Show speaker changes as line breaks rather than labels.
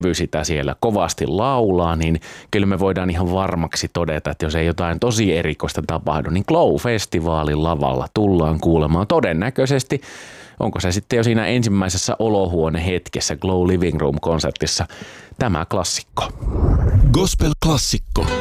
sitä siellä kovasti laulaa, niin kyllä me voidaan ihan varmaksi todeta, että jos ei jotain tosi erikoista tapahdu, niin Glow-festivaalin lavalla tullaan kuulemaan todennäköisesti. Onko se sitten jo siinä ensimmäisessä olohuone-hetkessä Glow Living Room-konsertissa tämä klassikko?
Gospel-klassikko.